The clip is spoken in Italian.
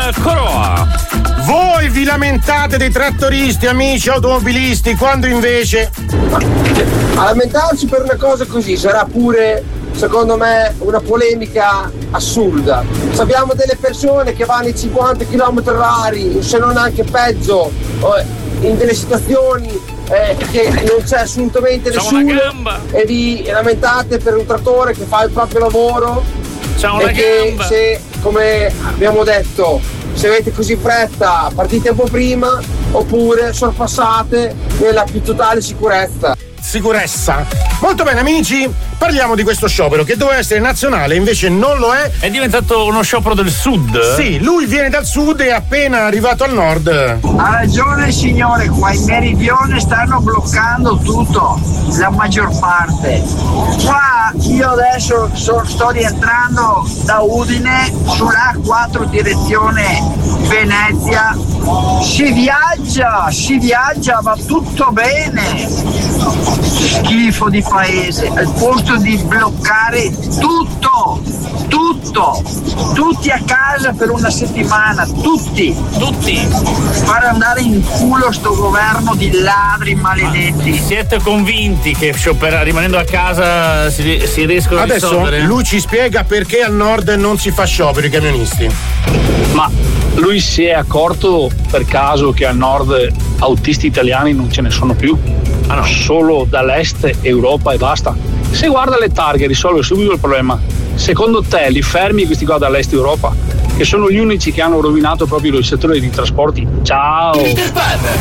Coroa. Voi vi lamentate dei trattoristi, amici automobilisti, quando invece a lamentarci per una cosa così sarà pure, secondo me, una polemica assurda. Sappiamo delle persone che vanno ai 50 km/h, se non anche peggio, in delle situazioni che non c'è assolutamente nessuno, e vi lamentate per un trattore che fa il proprio lavoro e che se, come abbiamo detto, se avete così fretta partite un po' prima oppure sorpassate nella più totale sicurezza. Molto bene amici, parliamo di questo sciopero che doveva essere nazionale, invece non lo è. È diventato uno sciopero del sud? Sì, lui viene dal sud e appena arrivato al nord. Ha ragione signore, qua in meridione stanno bloccando tutto, la maggior parte. Qua io adesso sto rientrando da Udine sulla A4 direzione Venezia. Si viaggia, va tutto bene. Schifo di paese, al posto di bloccare tutto, tutti a casa per una settimana, tutti, fare andare in culo sto governo di ladri maledetti. Siete convinti che rimanendo a casa si riescono a risolvere? Adesso lui ci spiega perché al nord non si fa sciopero i camionisti. Ma lui si è accorto per caso che al nord autisti italiani non ce ne sono più? Ah no, solo dall'est Europa e basta. Se guarda le targhe risolve subito il problema. Secondo te li fermi questi qua dall'est Europa, che sono gli unici che hanno rovinato proprio il settore dei trasporti? Ciao!